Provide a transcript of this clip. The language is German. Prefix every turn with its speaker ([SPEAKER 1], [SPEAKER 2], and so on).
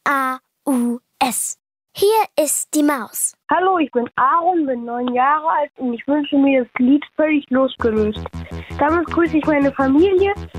[SPEAKER 1] M-A-U-S. Hier ist die Maus.
[SPEAKER 2] Hallo, ich bin Aaron, bin 9 Jahre alt und ich wünsche mir das Lied Völlig losgelöst. Damit grüße ich meine Familie,